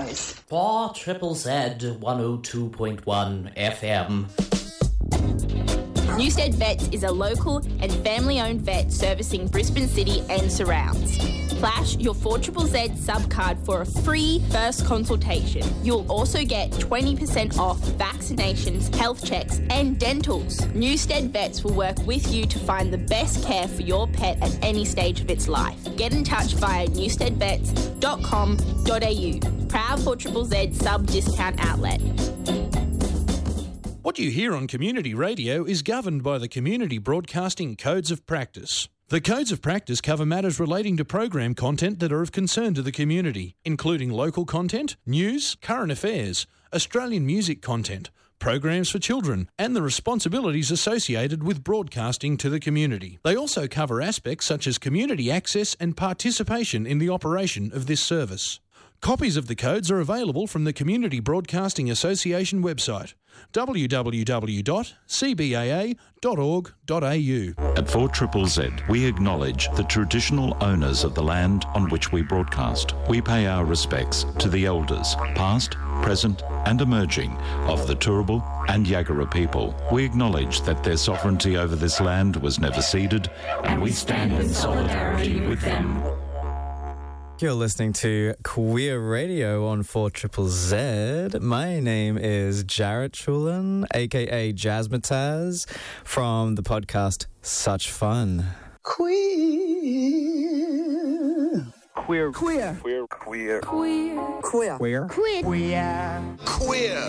voice. For Triple Z 102.1 FM. Newstead Vets is a local and family-owned vet servicing Brisbane City and surrounds. Flash your 4ZZZ sub-card for a free first consultation. You'll also get 20% off vaccinations, health checks and dentals. Newstead Vets will work with you to find the best care for your pet at any stage of its life. Get in touch via newsteadvets.com.au. Proud 4ZZZ sub-discount outlet. What you hear on community radio is governed by the Community Broadcasting Codes of Practice. The Codes of Practice cover matters relating to program content that are of concern to the community, including local content, news, current affairs, Australian music content, programs for children, and the responsibilities associated with broadcasting to the community. They also cover aspects such as community access and participation in the operation of this service. Copies of the codes are available from the Community Broadcasting Association website, www.cbaa.org.au. At 4ZZZ, we acknowledge the traditional owners of the land on which we broadcast. We pay our respects to the elders, past, present and emerging, of the Turrbal and Yagara people. We acknowledge that their sovereignty over this land was never ceded, and we stand in solidarity with them. You're listening to Queer Radio on 4ZZZ. My name is Jarrett Chulin, aka Jazzmatazz, from the podcast Such Fun. Queer. Queer. Queer. Queer. Queer. Queer. Queer. Queer. Queer. Queer.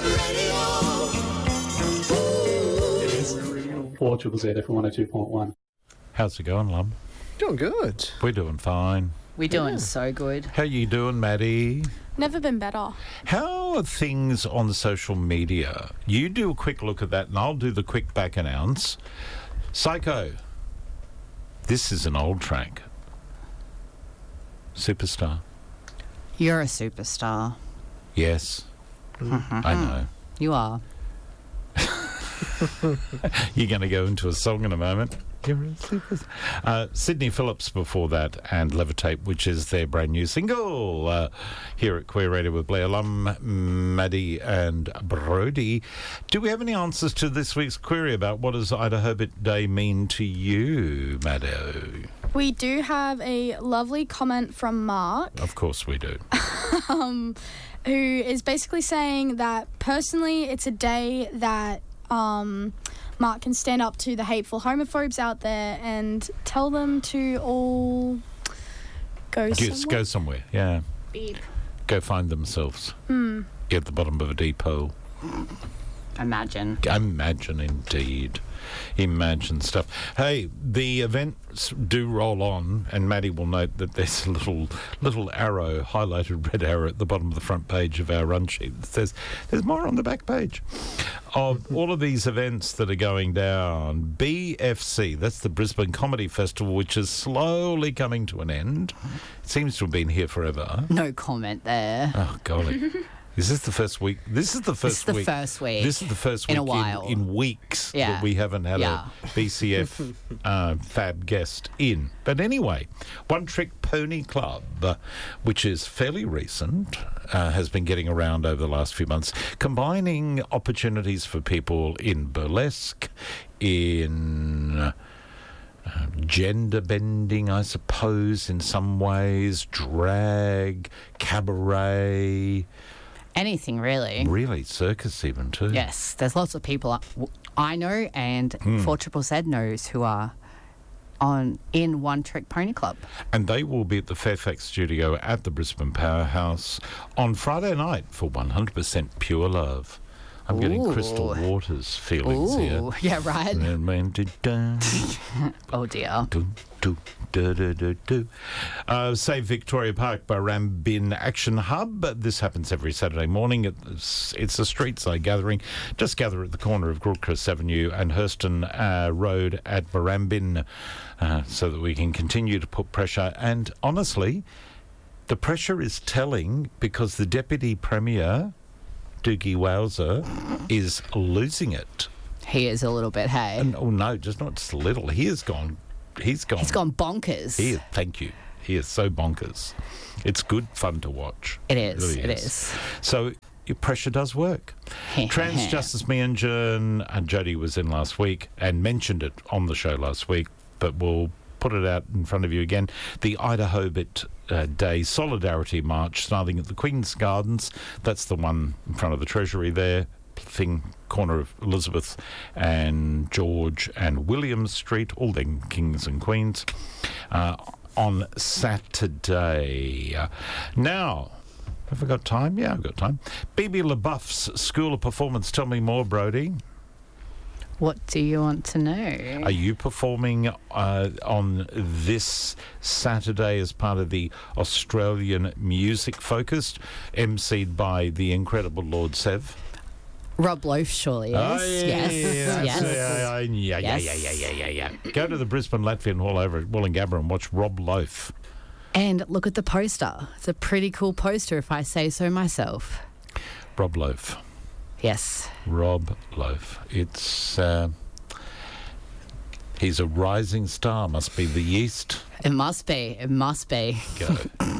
It is 4ZZZ FM 102.1. How's it going, love? Doing good. We're doing fine. We're doing so good. How you doing, Maddie? Never been better. How are things on social media? You do a quick look at that and I'll do the quick back announce. Psycho. This is an old track. Superstar. You're a superstar. Yes. I know. You are. You're going to go into a song in a moment. You're a superstar. Sydney Phillips before that, and Levitate, which is their brand new single here at Queer Radio with Blair Lum, Maddie and Brody. Do we have any answers to this week's query about what does Ida Herbert Day mean to you, Maddie? We do have a lovely comment from Mark. Of course we do. Who is basically saying that personally it's a day that Mark can stand up to the hateful homophobes out there and tell them to all go somewhere, yeah. Beep. Go find themselves. Get at the bottom of a deep hole. Imagine. Imagine, indeed. Imagine stuff. Hey, the events do roll on, and Maddie will note that there's a little arrow, highlighted red arrow at the bottom of the front page of our run sheet that says there's more on the back page of all of these events that are going down. BFC, that's the Brisbane Comedy Festival, which is slowly coming to an end. It seems to have been here forever. No comment there. Oh, golly. Is this the first week? This is the first week. This is the first week in a while. In weeks that we haven't had a BCF fab guest in. But anyway, One Trick Pony Club, which is fairly recent, has been getting around over the last few months, combining opportunities for people in burlesque, in gender bending, I suppose, in some ways, drag, cabaret. Anything, really. Really, circus even, too. Yes, there's lots of people I know and 4ZZZ knows who are in One Trick Pony Club. And they will be at the Fairfax studio at the Brisbane Powerhouse on Friday night for 100% Pure Love. I'm getting Crystal Waters feelings here. Yeah, right. Oh, dear. Save Victoria Park by Barrambin Action Hub. This happens every Saturday morning. It's a street side gathering. Just gather at the corner of Gilchrist Avenue and Hurston Road at Barrambin so that we can continue to put pressure. And honestly, the pressure is telling because the Deputy Premier, Doogie Wowser, is losing it. He is a little bit, hey? And, oh, no, just not just a little. He's gone bonkers. Thank you. He is so bonkers. It's good fun to watch. It is. Really It is. So your pressure does work. Trans Justice Meanjin, and Jodie was in last week and mentioned it on the show last week, but we'll put it out in front of you again. The Idaho Day Solidarity March starting at the Queen's Gardens. That's the one in front of the Treasury there, corner of Elizabeth and George and William Street, all them kings and queens, on Saturday. Now, have I got time? Yeah, I've got time. BB LaBeouf's School of Performance. Tell me more, Brodie. What do you want to know? Are you performing on this Saturday as part of the Australian Music Focus, emceed by the incredible Lord Sev? Rob Loaf surely is. Oh, Yes. Go to the Brisbane Latvian Hall over at Wollongabba and watch Rob Loaf. And look at the poster. It's a pretty cool poster, if I say so myself. Rob Loaf. Yes. Rob Loaf. It's he's a rising star. Must be the yeast. It must be. It must be. Go.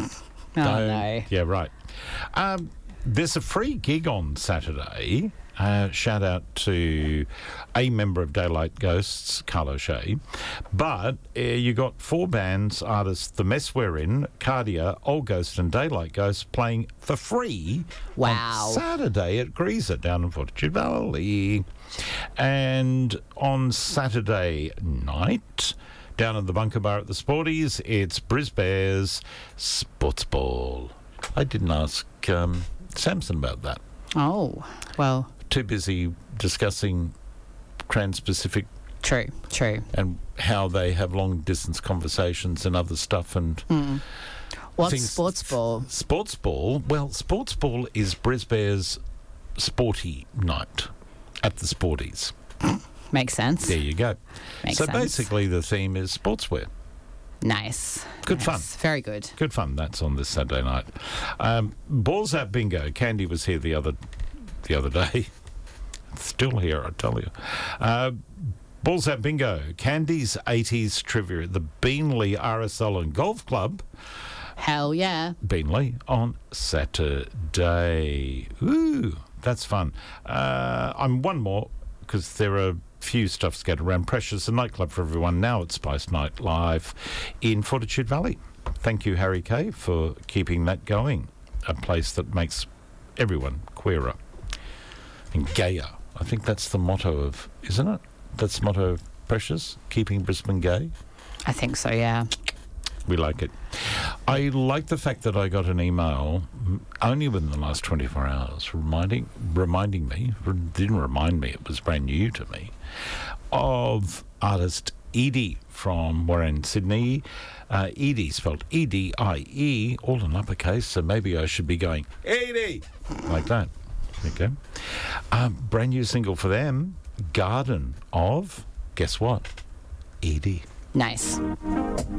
No. Yeah, right. There's a free gig on Saturday. Shout out to a member of Daylight Ghosts, Carl O'Shea. But you got 4 bands, artists, The Mess We're In, Cardia, Old Ghost and Daylight Ghosts playing for free on Saturday at Greaser down in Fortitude Valley. And on Saturday night, down at the Bunker Bar at the Sporties, it's Brisbane's Sports Ball. I didn't ask Samson about that. Oh, well. Too busy discussing Trans-Pacific. True. And how they have long-distance conversations and other stuff. And what's Sports Ball? Sports Ball? Well, Sports Ball is Brisbane's sporty night at the Sporties. Makes sense. There you go. Makes so sense. basically the theme is sportswear. Nice. Good fun. Very good. Good fun. That's on this Saturday night. Balls Out Bingo. Candy was here the other day. Still here, I tell you. Balls Out Bingo. Candy's 80s trivia at the Beanley RSL and Golf Club. Hell yeah. Beanley on Saturday. Ooh, that's fun. I'm one more because there are few stuff scattered around. Precious, a nightclub for everyone now at Spice Night Live in Fortitude Valley. Thank you, Harry Kay, for keeping that going. A place that makes everyone queerer and gayer. I think that's the motto of, isn't it? That's the motto of Precious, keeping Brisbane gay. I think so, yeah. We like it. I like the fact that I got an email only within the last 24 hours reminding me, didn't remind me, it was brand new to me, of artist Edie from Warren, Sydney. Edie, spelled E-D-I-E, all in uppercase, so maybe I should be going, Edie, like that. Okay. Brand new single for them, Garden of, guess what? Edie. Nice.